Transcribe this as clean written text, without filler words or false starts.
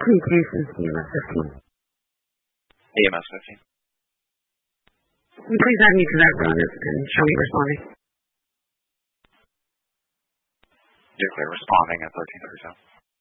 Communications, EMS 15. EMS 15. Can you please add me to that route and show me responding? You're clear responding at 1337.